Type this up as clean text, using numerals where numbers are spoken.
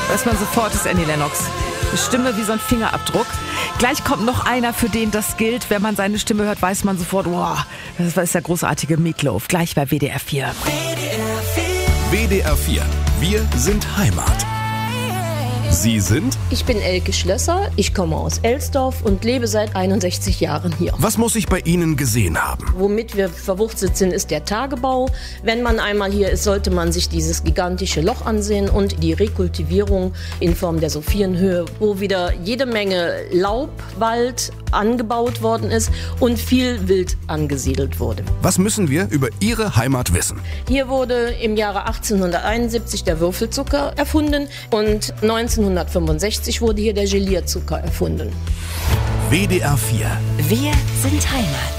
weiß man sofort, ist Annie Lennox. Eine Stimme wie so ein Fingerabdruck. Gleich kommt noch einer, für den das gilt. Wenn man seine Stimme hört, weiß man sofort, wow, das ist der großartige Meatloaf. Gleich bei WDR 4. WDR 4. Wir sind Heimat. Sie sind? Ich bin Elke Schlösser, ich komme aus Elsdorf und lebe seit 61 Jahren hier. Was muss ich bei Ihnen gesehen haben? Womit wir verwurzelt sind, ist der Tagebau. Wenn man einmal hier ist, sollte man sich dieses gigantische Loch ansehen und die Rekultivierung in Form der Sophienhöhe, wo wieder jede Menge Laubwald angebaut worden ist und viel Wild angesiedelt wurde. Was müssen wir über Ihre Heimat wissen? Hier wurde im Jahre 1871 der Würfelzucker erfunden und 1965 wurde hier der Gelierzucker erfunden. WDR 4. Wir sind Heimat.